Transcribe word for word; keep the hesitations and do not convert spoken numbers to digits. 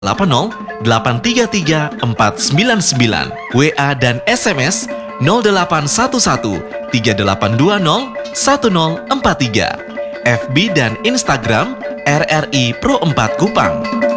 delapan nol delapan tiga tiga empat sembilan sembilan. W A dan S M S nol delapan satu satu tiga delapan dua nol satu nol empat tiga. F B dan Instagram R R I Pro empat Kupang.